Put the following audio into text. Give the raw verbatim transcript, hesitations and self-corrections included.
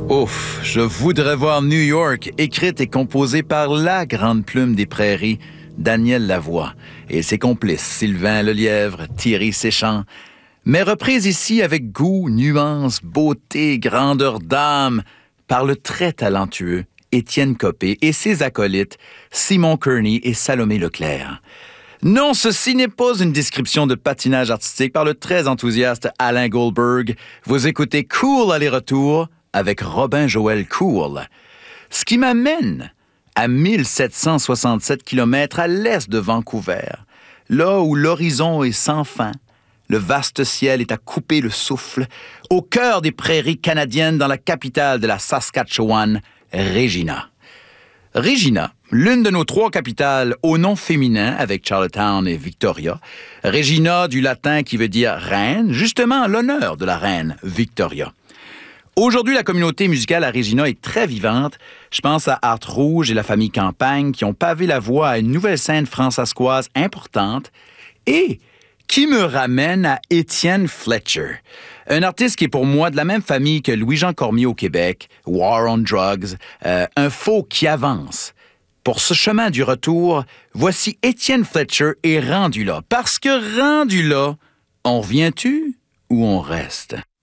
Ouf, je voudrais voir New York, écrite et composée par la grande plume des prairies, Daniel Lavoie, et ses complices Sylvain Lelièvre, Thierry Séchant, mais reprise ici avec goût, nuance, beauté, grandeur d'âme, par le très talentueux Étienne Copé et ses acolytes Simon Kearney et Salomé Leclerc. Non, ceci n'est pas une description de patinage artistique par le très enthousiaste Alain Goldberg. Vous écoutez Cool aller-retour avec Robin Joël Cool. Ce qui m'amène à mille sept cent soixante-sept kilomètres à l'est de Vancouver, là où l'horizon est sans fin, le vaste ciel est à couper le souffle, au cœur des prairies canadiennes dans la capitale de la Saskatchewan, Regina. Regina, l'une de nos trois capitales au nom féminin avec Charlottetown et Victoria. Regina du latin qui veut dire reine, justement l'honneur de la reine Victoria. Aujourd'hui, la communauté musicale à Regina est très vivante. Je pense à Art Rouge et la famille Campagne qui ont pavé la voie à une nouvelle scène françaiscoise importante et qui me ramène à Étienne Fletcher, un artiste qui est pour moi de la même famille que Louis-Jean Cormier au Québec, War on Drugs, euh, un folk qui avance. Pour ce chemin du retour, voici Étienne Fletcher et Rendu là. Parce que rendu là, on revient-tu ou on reste?